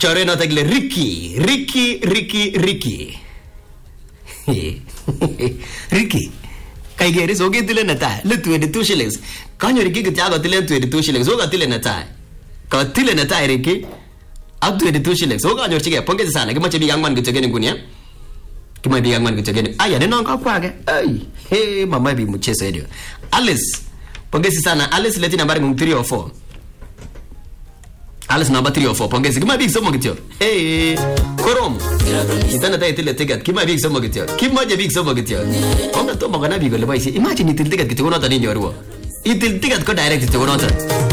Chore not like Ricky. Ricky. Kai geri so get tile nata. Le 22 shillings. Kanyo Ricky get yago tile 22 shillings. Oga tile nata. Ka tile nata Ricky. Up 22 shillings. Oga nyo chige pongezi sana. Kima chebi young man gitogeni ngunia. Kima bi young man gitogeni. Aya neno kwa kwage. Ay. Hey mama bi mchezo edio. Alice. Pongezi sana. Alice leti nambari 3 or 4. Alice number 3 or 4. Pongezi. Kima bi somo gityo. Hey. Korom. Kitana tayo tile ticket. Kima bi somo gityo. Kima je bi somo gityo. Konga to magana bi gole baisi. Imagine itil ticket gityo nota ninyo ruo. Itil ticket ko direct gityo nota.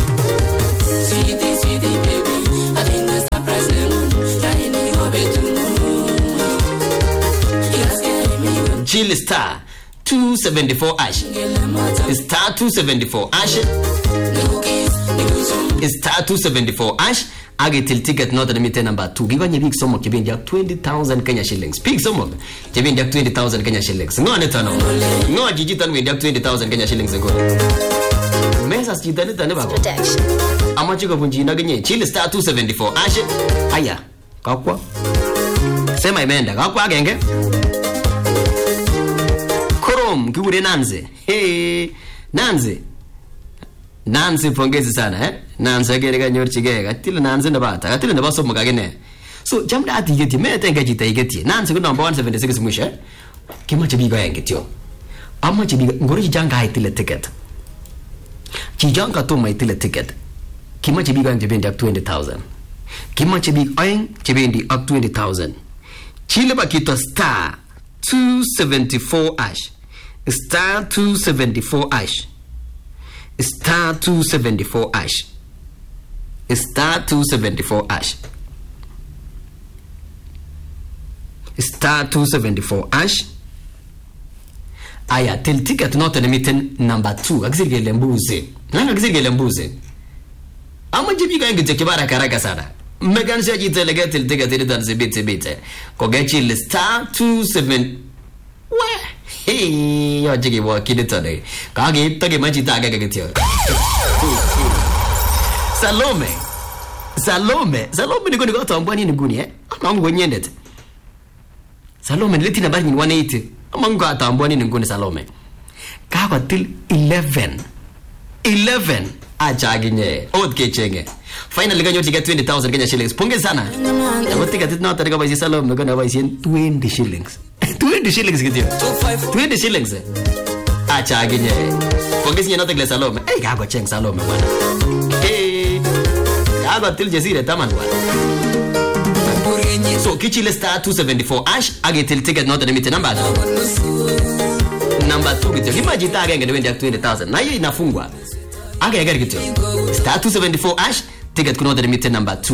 Jill star 274 ash. Star 274 ash. Star 274 ash. Agetil ticket not admitted number 2. Give me big sum of 20,000 Kenya shillings. Big sum of 20,000 Kenya shillings. No netano. No digital win 20,000 Kenya shillings ago. Mesas jitani tane bako. Amachiko punjina genye. Jill star 274 ash. Aya. Kakwa. Sema imenda. Kakwa genge. Korom kiure Nanze. Hey, Nanze pongezi sana Nanze gerega nyorchige gatile Nanze ndabata gatile ndabaso mugagene. So jamda ati geti metenga jita igeti. Nanze ko number 176 mwisho kimache bigo yangetyo. Amma chibiga ngori janga haitile ticket. Chijanga to maitile ticket. Kimache bigo yangebendi up 20,000. Kimache bigo ayin chebendi up 20,000. Chile bakito star 274 ash. Star 274 ash. Star 274 ash. Star 274 ash. Star 274 ash. Aya, tel ticket not admitting number 2. Axigele mbuze. Nana axigele mbuze. Ama jibiga ngite kibara karaka sana. Megansha jitelega tel ticket ile dan zibite. Kogechi le star 27. Where? Hey, yo jigi wa kidetane. Kage tage majita gagatio. Salome niko niko tambwani nguni amangu nyendete. Salome leti na bari 180. Amangu atambwani nguni Salome. Kaga till 11 achaginye otke chenge. Finally ganyo ticket 20,000 Kenya shillings. Pongezi sana. Yabo ticket not tarika baisi Salome ngona baisi 20 shillings. 20 shillings gitio. 20 shillings. Achaginye. Pongezi not takle Salome. Eh kago cheng Salome bwana. Eh kago til jazire taman bwana. So kichile star 274 ash agetil ticket not admitted number 2. Number 2 gitio. Imagine agenge ndio 20,000. Na hiyo inafungwa. Agenge gitio. Star 274 ash ticket kunot admitted number 2.